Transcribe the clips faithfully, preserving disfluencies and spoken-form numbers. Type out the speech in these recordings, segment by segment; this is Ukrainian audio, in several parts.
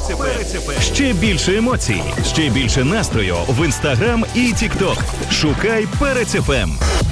Ще більше емоцій, ще більше настрою в Інстаграм і Тікток. Шукай Перець еф ем.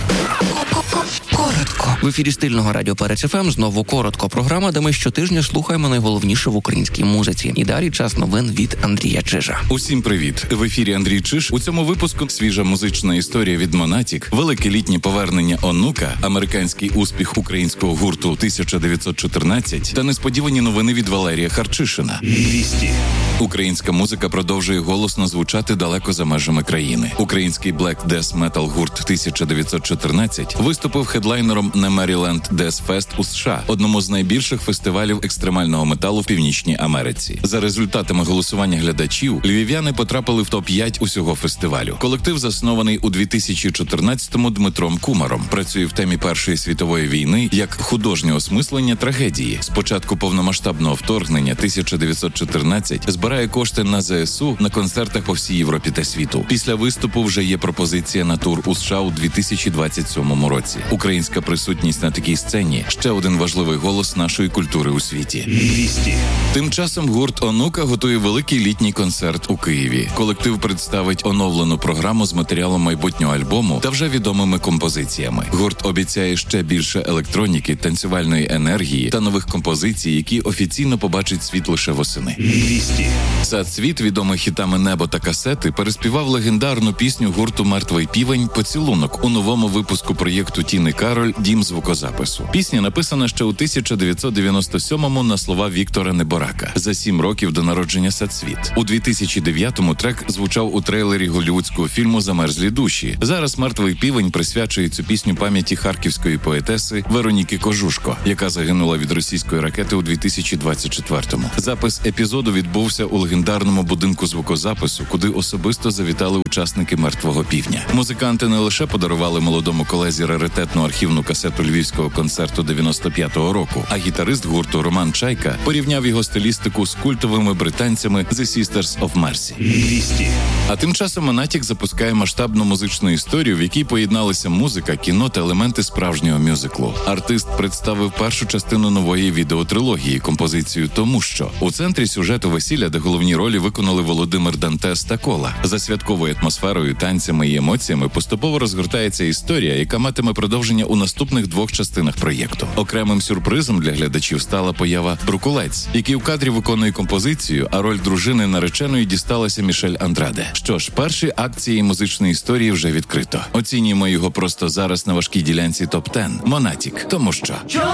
Коротко. В ефірі стильного радіо Перець еф ем знову коротко. Програма, де ми щотижня слухаємо найголовніше в українській музиці. І далі час новин від Андрія Чижа. Усім привіт. В ефірі Андрій Чиж. У цьому випуску свіжа музична історія від Монатік, велике літнє повернення онука, американський успіх українського гурту тисяча дев'ятсот чотирнадцять та несподівані новини від Валерія Харчишина. Вісті. Українська музика продовжує голосно звучати далеко за межами країни. Український Black Death Metal гурт тисяча дев'ятсот чотирнадцять виступив хедлайнером на Maryland Death Fest у США, одному з найбільших фестивалів екстремального металу в Північній Америці. За результатами голосування глядачів, львів'яни потрапили в топ п'ять усього фестивалю. Колектив заснований у дві тисячі чотирнадцятому Дмитром Кумаром. Працює в темі Першої світової війни як художнє осмислення трагедії. З початку повномасштабного вторгнення тисяча дев'ятсот чотирнадцять збирає кошти на зе ес у на концертах по всій Європі та світу. Після виступу вже є пропозиція на тур у США у дві тисячі двадцять сьомому році. Українська присутність на такій сцені – ще один важливий голос нашої культури у світі. Вісті. Тим часом гурт «Онука» готує великий літній концерт у Києві. Колектив представить оновлену програму з матеріалом майбутнього альбому та вже відомими композиціями. Гурт обіцяє ще більше електроніки, танцювальної енергії та нових композицій, які офіційно побачать світ лише восени. Вісті. «Сад світ», відомий хітами «Небо» та «Касети», переспівав легендарну пісню гурту «Мертвий півень» «Поцілунок» у новому випуску проєкту Тіни Кароль «Дім звукозапису». Пісня написана ще у тисяча дев'ятсот дев'яносто сьомому на слова Віктора Неборака за сім років до народження «Сад світ». У дві тисячі дев'ятому трек звучав у трейлері голлівудського фільму «Замерзлі душі». Зараз «Мертвий півень» присвячує цю пісню пам'яті харківської поетеси Вероніки Кожушко, яка загинула від російської ракети у дві тисячі двадцять четвертому. Запис епізоду відбувся у легендарному будинку звукозапису, куди особисто завітали учасники «Мертвого півня». Музиканти не лише подарували молодому колезі раритетну архівну касету львівського концерту дев'яносто п'ятого року, а гітарист гурту Роман Чайка порівняв його стилістику з культовими британцями The Sisters of Mercy. Вісті. А тим часом Монатік запускає масштабну музичну історію, в якій поєдналися музика, кіно та елементи справжнього мюзиклу. Артист представив першу частину нової відеотрилогії, композицію «Тому що». У центрі сюжету весілля, де головні ролі виконали Володимир Дантес та Кола. За святковою атмосферою, танцями і емоціями поступово розгортається історія, яка матиме продовження у наступних двох частинах проєкту. Окремим сюрпризом для глядачів стала поява Брукулець, який у кадрі виконує композицію, а роль дружини нареченої дісталася Мішель Андраде. Що ж, перший акт цієї музичної історії вже відкрито. Оцінюємо його просто зараз на важкій ділянці топ десять. Монатік. Тому що...